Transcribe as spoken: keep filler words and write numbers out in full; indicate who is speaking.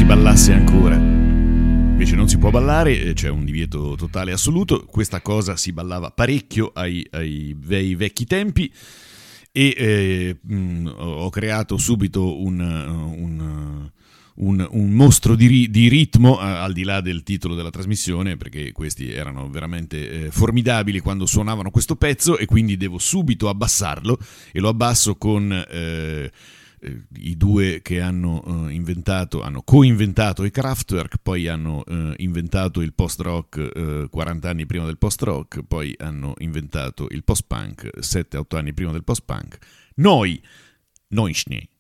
Speaker 1: ballasse ancora. Invece non si può ballare, c'è un divieto totale assoluto. Questa cosa si ballava parecchio ai, ai bei vecchi tempi e eh, mh, ho creato subito un, un, un, un mostro di, di ritmo, al di là del titolo della trasmissione, perché questi erano veramente eh, formidabili quando suonavano questo pezzo, e quindi devo subito abbassarlo, e lo abbasso con eh, i due che hanno uh, inventato, hanno co-inventato i Kraftwerk, poi hanno uh, inventato il post-rock uh, quaranta anni prima del post-rock, poi hanno inventato il post-punk sette otto anni prima del post-punk. Noi, noi schnee.